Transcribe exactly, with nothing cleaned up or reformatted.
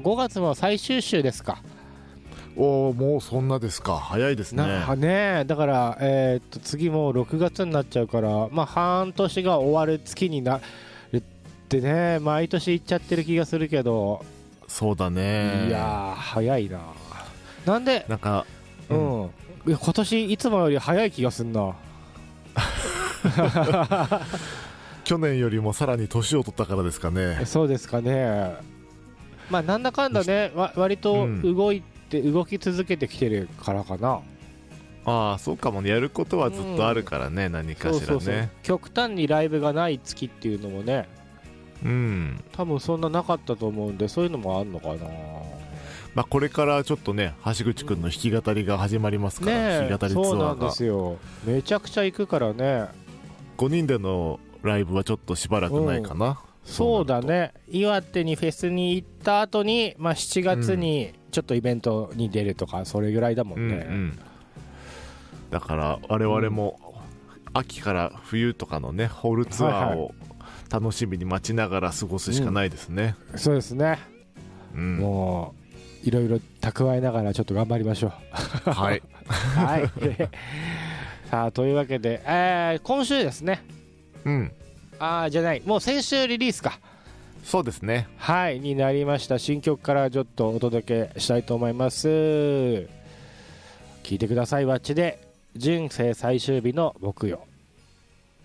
ごがつも最終週ですか。 おお、もうそんなですか。早いですね。 なねだから、えー、っと次もうろくがつになっちゃうから、まあ、半年が終わる月になるってね、毎年言っちゃってる気がするけど。 そうだね。 いやー早いな。なんでなんか、 うん、うん、いや今年いつもより早い気がすんな。 去年よりもさらに年を取ったからですかね。 そうですかね。まあなんだかんだね、わ割と動いて、うん、動き続けてきてるからかな。 ああ、そうかもね。やることはずっとあるからね、うん、何かしらね。そうそうそう、 極端にライブがない月っていうのもね、 うん、 多分そんななかったと思うんで、そういうのもあるのかな。 まあ、これからちょっとね、橋口くんの弾き語りが始まりますから、 ね、 弾き語りツアーが。 そうなんですよ。めちゃくちゃ行くからね。 ごにんでのライブはちょっとしばらくないかな、うん、 そうだね。岩手にフェスに行った後に、まあ、しちがつにちょっとイベントに出るとか、それぐらいだもんね、 うんうん、だから我々も秋から冬とかのねホールツアーを楽しみに待ちながら過ごすしかないですね、 うん、そうですね、うん、もういろいろ蓄えながらちょっと頑張りましょう。 はい、 はい。さあというわけで、えー、今週ですね、 うん、 あーじゃない、もう先週リリースか。 そうですね、 はいになりました新曲からちょっとお届けしたいと思います。聞いてください。ワッチで人生最終日の僕よ。